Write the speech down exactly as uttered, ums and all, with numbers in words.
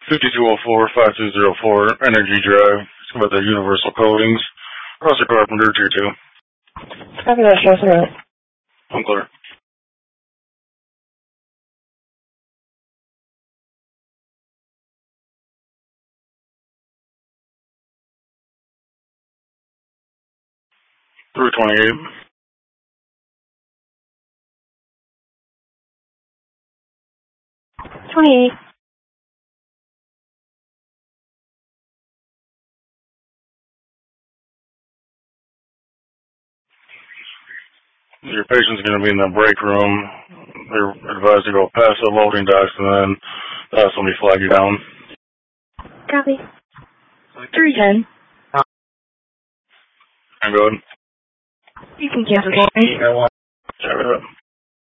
fifty-two oh four, five two zero four, Energy Drive. It's about the universal coatings. Russell Carpenter, tier two. Copy that, show us around. I'm clear. three twenty-eight. twenty-eight. Your patient's going to be in the break room. They're advised to go past the loading docks and then uh, somebody flag you down. Copy. three ten. I'm good. You can cancel for me. Chat it up.